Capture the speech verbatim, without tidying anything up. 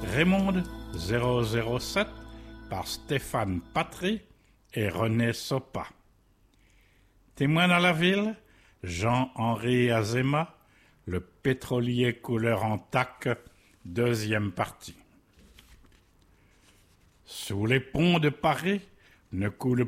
Raymonde zéro zéro sept par Stéphane Patry et René Sopa. Témoin dans la ville, Jean-Henri Azéma, le pétrolier couleur en taque, deuxième partie. Sous les ponts de Paris ne coule